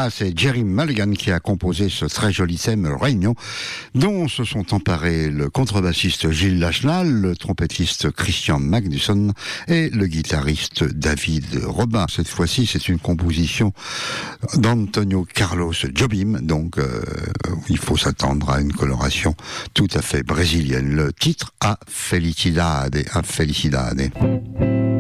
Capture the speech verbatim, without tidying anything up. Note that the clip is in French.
Ah, c'est Jerry Mulligan qui a composé ce très joli thème Réunion, dont se sont emparés le contrebassiste Gilles Lachenal, le trompettiste Christian Magnusson et le guitariste David Robin. Cette fois-ci, c'est une composition d'Antonio Carlos Jobim, donc euh, il faut s'attendre à une coloration tout à fait brésilienne. Le titre A Felicidade, A Felicidade.